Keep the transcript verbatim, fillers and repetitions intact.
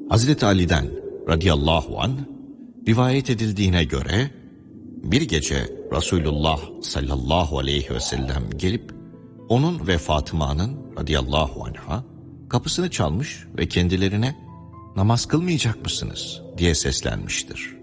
Hazreti Ali'den radıyallahu anh rivayet edildiğine göre bir gece Resulullah sallallahu aleyhi ve sellem gelip onun ve Fatıma'nın radıyallahu anha kapısını çalmış ve kendilerine namaz kılmayacak mısınız diye seslenmiştir.